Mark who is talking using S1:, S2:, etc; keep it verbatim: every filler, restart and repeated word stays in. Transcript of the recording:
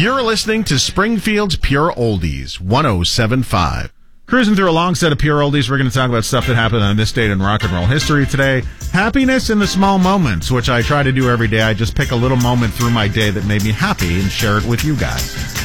S1: You're listening to Springfield's Pure Oldies, one oh seven point five. Cruising through a long set of Pure Oldies, we're going to talk about stuff that happened on this date in rock and roll history today. Happiness in the small moments, which I try to do every day. I just pick a little moment through my day that made me happy and share it with you guys.